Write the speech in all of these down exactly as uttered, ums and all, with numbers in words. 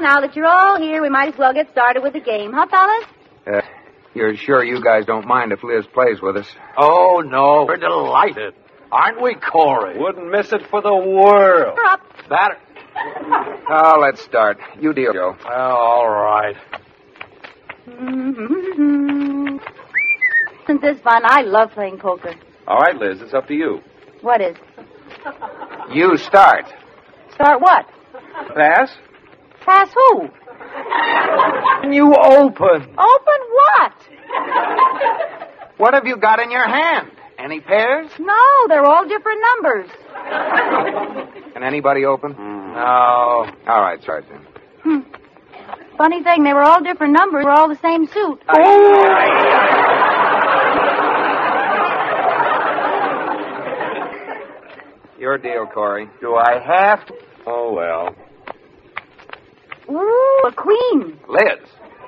Now that you're all here, we might as well get started with the game. Huh, fellas? Uh, you're sure you guys don't mind if Liz plays with us? Oh, no. We're delighted. Aren't we, Corey? Wouldn't miss it for the world. You're up. That... Oh, let's start. You deal, Joe. Well, all right. Mm-hmm. Since this fun, I love playing poker. All right, Liz, it's up to you. What is? You start. Start what? Pass? Pass who? You open. Open what? What have you got in your hand? Any pairs? No, they're all different numbers. Can anybody open? No. All right, Sergeant. Hmm. Funny thing, they were all different numbers. We're all the same suit. Your deal, Corey. Do I have to? Oh, well. Ooh, a queen. Liz.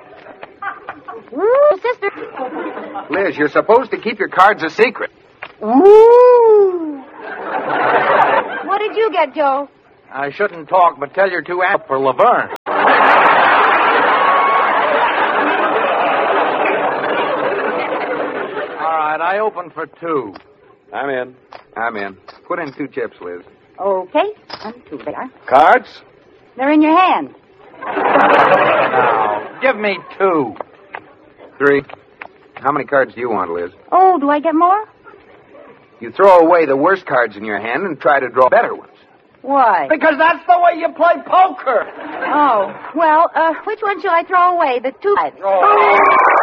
Ooh, sister. Liz, you're supposed to keep your cards a secret. Ooh. What did you get, Joe? I shouldn't talk, but tell your two amp for Laverne. All right, I open for two. I'm in. I'm in. Put in two chips, Liz. Okay, one, two, they are. Cards? They're in your hand. Now, give me two. Three. How many cards do you want, Liz? Oh, do I get more? You throw away the worst cards in your hand and try to draw better ones. Why? Because that's the way you play poker. Oh, well, uh, which one shall I throw away? The two. Oh.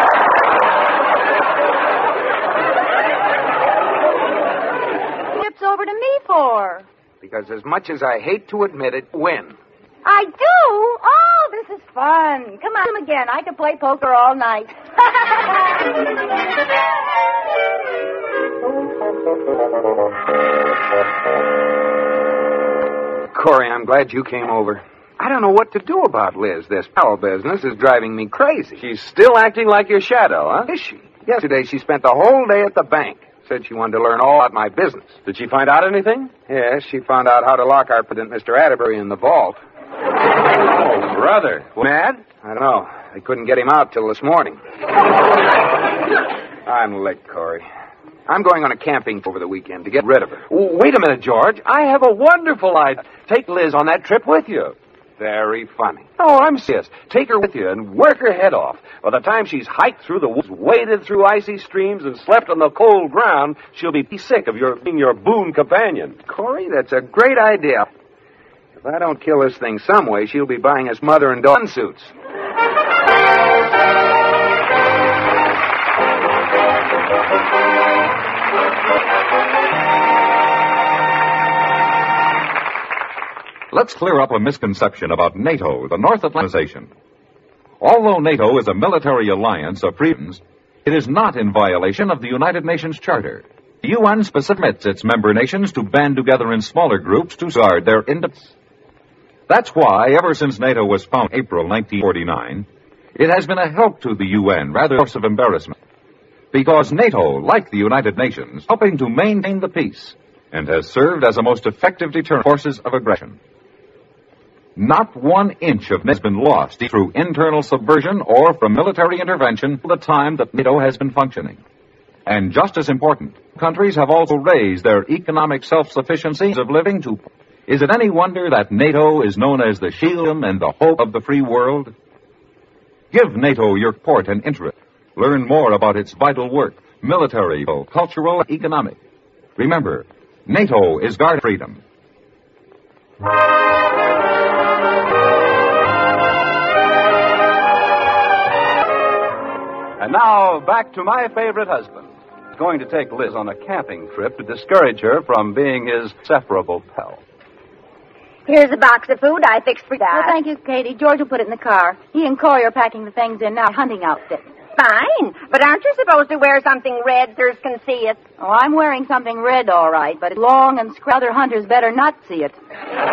Chips over to me for? Because as much as I hate to admit it, win. I do? Oh, this is fun. Come on again. I could play poker all night. Corey, I'm glad you came over. I don't know what to do about Liz. This pal business is driving me crazy. She's still acting like your shadow, huh? Is she? Yesterday she spent the whole day at the bank. Said she wanted to learn all about my business. Did she find out anything? Yes, she found out how to lock our president, Mister Atterbury, in the vault. Oh, brother. Mad? I don't know. They couldn't get him out till this morning. I'm licked, Corey. I'm going on a camping over the weekend to get rid of her. Wait a minute, George. I have a wonderful idea. Take Liz on that trip with you. Very funny. Oh, I'm serious. Take her with you and work her head off. By the time she's hiked through the woods, waded through icy streams, and slept on the cold ground, she'll be sick of your being your boon companion. Corey, that's a great idea. If I don't kill this thing some way, she'll be buying us mother and daughter suits. Let's clear up a misconception about NATO, the North Atlanticization. Although NATO is a military alliance of freedoms, it is not in violation of the United Nations Charter. The U N specifically permits its member nations to band together in smaller groups to guard their independence. That's why, ever since NATO was founded in April nineteen forty-nine, it has been a help to the U N rather than a source of embarrassment. Because NATO, like the United Nations, is helping to maintain the peace and has served as a most effective deterrent to forces of aggression. Not one inch of NATO has been lost through internal subversion or from military intervention the time that NATO has been functioning. And just as important, countries have also raised their economic self-sufficiency of living to... Is it any wonder that NATO is known as the shield and the hope of the free world? Give NATO your support and interest. Learn more about its vital work, military, cultural, and economic. Remember, NATO is guarding freedom. And now, back to my favorite husband. He's going to take Liz on a camping trip to discourage her from being his inseparable pal. Here's a box of food I fixed for Dad. Well, thank you, Katie. George will put it in the car. He and Corey are packing the things in now. Hunting outfit. Fine, but aren't you supposed to wear something red so others can see it? Oh, I'm wearing something red, all right, but it's long and scr- other hunters better not see it.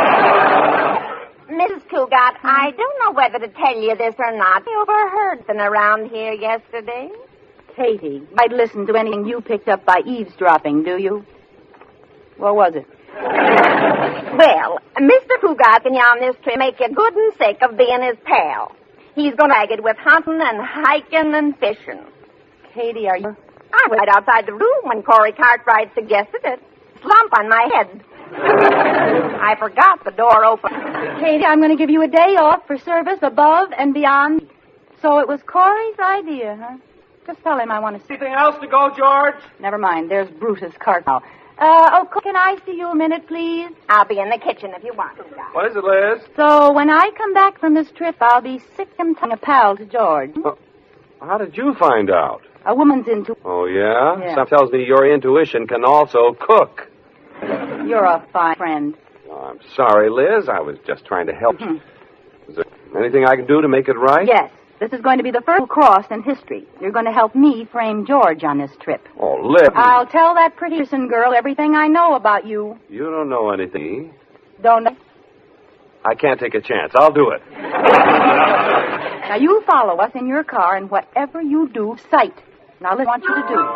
Missus Cougat, hmm? I don't know whether to tell you this or not. I overheard them around here yesterday. Katie, I'd listen to anything you picked up by eavesdropping, do you? What was it? Well, Mister Pooh got me on this trip make you good and sick of being his pal. He's going to bag it with hunting and hiking and fishing. Katie, are you... I was right outside the room when Corey Cartwright suggested it. Slump on my head. I forgot the door open. Katie, I'm going to give you a day off for service above and beyond. So it was Corey's idea, huh? Just tell him I want to see. Anything else to go, George? Never mind. There's Brutus Cart now. Uh, oh, can I see you a minute, please? I'll be in the kitchen if you want to. What is it, Liz? So when I come back from this trip, I'll be sick and tired of a pal to George. Well, how did you find out? A woman's into... Oh, yeah? Yeah. Some tells me your intuition can also cook. You're a fine friend. Oh, I'm sorry, Liz. I was just trying to help you. Is there anything I can do to make it right? Yes. This is going to be the first cross in history. You're going to help me frame George on this trip. Oh, Liz. I'll tell that pretty Peterson girl everything I know about you. You don't know anything. Don't know? I can't take a chance. I'll do it. Now, you follow us in your car, and whatever you do, sight. Now, let's want you to do.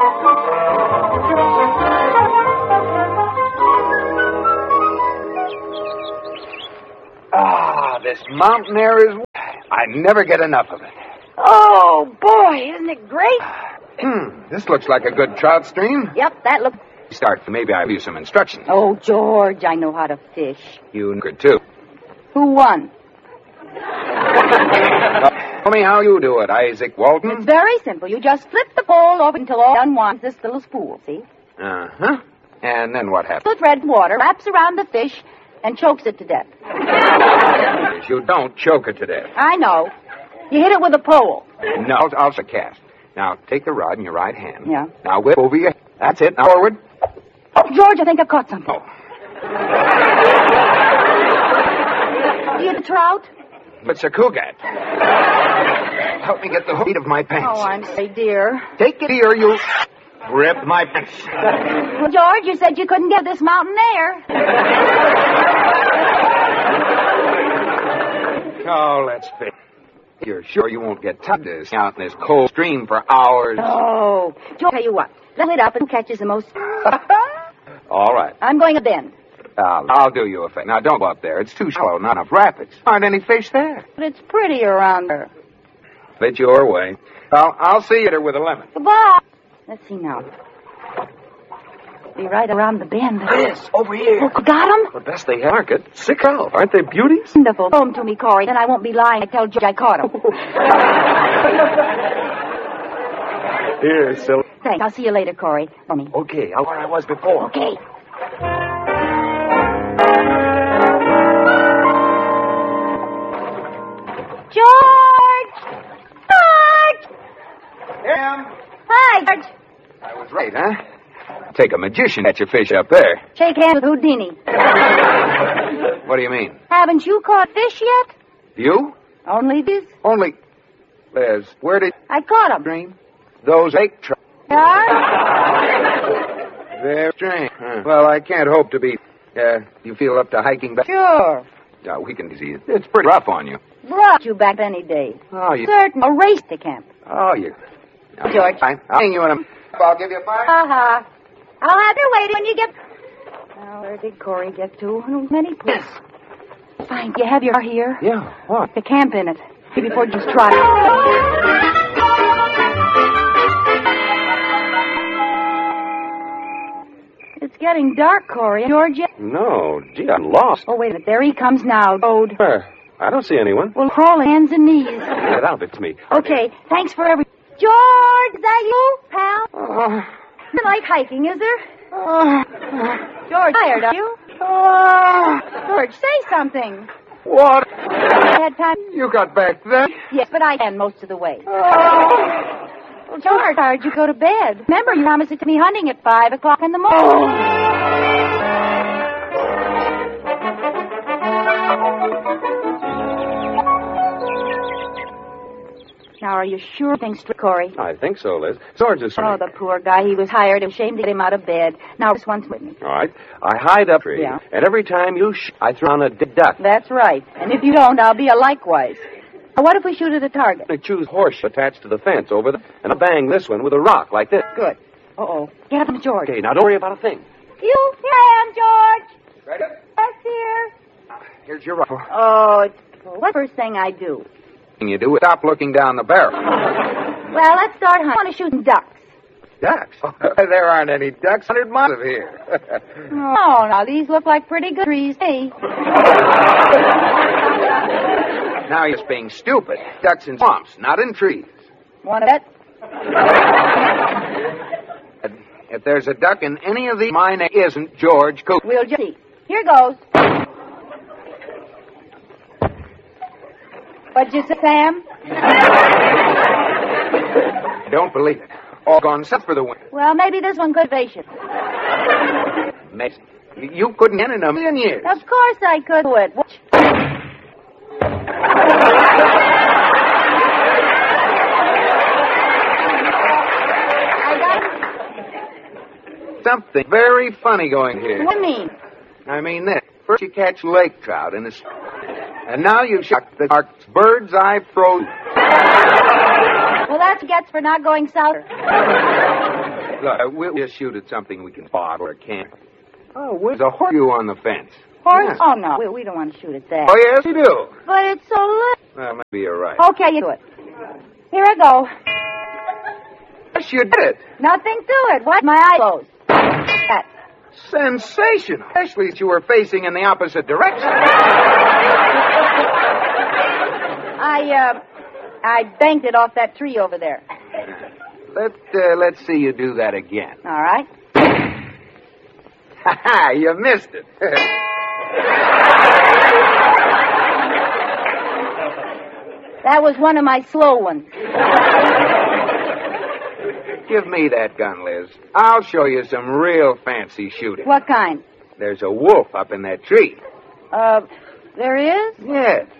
Ah, this mountain air is... I never get enough of it. Oh, boy, isn't it great? This looks like a good trout stream. Yep, that looks... Start, maybe I'll give you some instructions. Oh, George, I know how to fish. You could, too. Who won? Tell me how you do it, Isaac Walton. It's very simple. You just flip the pole over until all unwinds this little spool, see? Uh-huh. And then what happens? The thread water wraps around the fish and chokes it to death. You don't choke it to death. I know. You hit it with a pole. No, I'll, I'll cast. Now, take the rod in your right hand. Yeah. Now, whip over your... That's it. Now, forward. Oh, George, I think I've caught something. Oh. You get the trout? It's a cougat. Help me get the hook of my pants. Oh, I'm sorry, dear. Take it here, you... Rip my pants. Well, George, you said you couldn't get this mountain air. Oh, let's face. You're sure you won't get tired of this out in this cold stream for hours? Oh, George, tell you what. Let it up and who catches the most. All right. I'm going a bend. I'll, I'll do you a favor. Now, don't go up there. It's too shallow, not enough rapids. Aren't any fish there. But it's pretty around there. It's your way. I'll, I'll see you there with a lemon. Goodbye. Let's see now. Be right around the bend. Yes, over here. Oh, got him? The best they have. Market. Sick out. Aren't they beauties? Wonderful. Show him to me, Corey. Then I won't be lying. I tell George I caught him. Here, silly. Thanks. I'll see you later, Corey. Mommy. Okay, I'll where I was before. Okay. George! George! Em. Hi, George. I was right, huh? Take a magician at your fish up there. Shake hands with Houdini. What do you mean? Haven't you caught fish yet? You? Only this. Only... Liz, where did I caught him. dream? Those lake trout. Yeah? They're strange. Huh. Well, I can't hope to be... Uh, you feel up to hiking back? Sure. No, we can see it. It's pretty rough on you. Brought you back any day. Oh, you... Certain. A race to camp. Oh, you... No, George. Fine. I'll hang you in a... I'll give you a five. Uh-huh. I'll have you waiting when you get... Now, where did Corey get to? Oh, many places. Fine. You have your car here? Yeah, what? The camp in it. Before you just try it. It's getting dark, Corey. Georgia? No, gee, I'm lost. Oh, wait a minute. There he comes now. Road. Where? I don't see anyone. Well, crawling hands and knees. Get out, it's me. Okay, thanks for everything. George, is that you, pal? Uh, You like hiking, is there? uh, George, tired, are you? uh, George, say something. what? I had time. You got back then? Yes, but I can most of the way. Uh, Well, George, how did you go to bed? Remember, you promised to me hunting at five o'clock in the morning. Now, are you sure things, Corey? I think so, Liz. George is... Oh, the poor guy. He was hired. Ashamed to get him out of bed. Now, this one's with me. All right. I hide up tree. Yeah. And every time you sh... I throw on a dead duck. That's right. And if you don't, I'll be a likewise. Now, what if we shoot at a target? I choose horse attached to the fence over there, and I'll bang this one with a rock like this. Good. Uh-oh. Get up, George. Okay, now don't worry about a thing. You, here I am, George. Ready? Yes, dear. Here's your rifle. Oh, well, what's the first thing I do? Thing you do is stop looking down the barrel. Well, let's start hunting. I want to shoot some ducks. Ducks? There aren't any ducks a hundred miles of here. Oh, now, these look like pretty good trees to me. Now you're just being stupid. Ducks in swamps, not in trees. Want to bet? If there's a duck in any of these, my name isn't George Cooper. We'll just see. Here goes. What'd you say, Sam? I don't believe it. All gone south for the winter. Well, maybe this one could vacation. Mason, you couldn't get in a million years. Of course I could do it. Watch. I got it. Something very funny going here. What do you mean? I mean this. First you catch lake trout in the spring. And now you've shot the dark bird's eye froze. Well, that's what gets for not going south. Look, we'll just shoot at something we can spot or camp. Oh, there's a horseshoe on the fence. Horse? Yeah. Oh, no. We, we don't want to shoot at that. Oh, yes, you do. But it's so little. Well, maybe you're right. Okay, you do it. Here I go. Yes, you did it. Nothing to it. What? My eye closed. That. Sensational. Especially if you were facing in the opposite direction. I, uh, I banked it off that tree over there. Let, uh, let's see you do that again. All right. Ha ha, you missed it. That was one of my slow ones. Give me that gun, Liz. I'll show you some real fancy shooting. What kind? There's a wolf up in that tree. Uh, there is? Yes.